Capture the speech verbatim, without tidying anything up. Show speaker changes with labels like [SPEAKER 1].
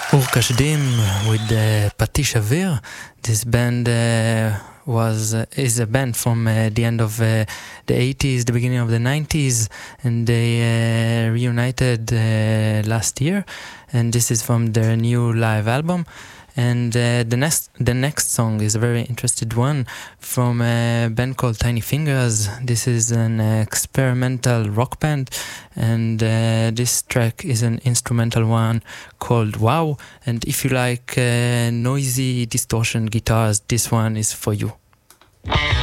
[SPEAKER 1] Urkashdim with uh, Pati Shavir. This band uh, was uh, is a band from uh, the end of uh, the eighties, the beginning of the nineties, and they uh, reunited uh, last year. And this is from their new live album. And uh, the next the next song is a very interesting one from a band called Tiny Fingers. This is an uh, experimental rock band, and uh, this track is an instrumental one called Wow. And if you like uh, noisy distortion guitars, this one is for you.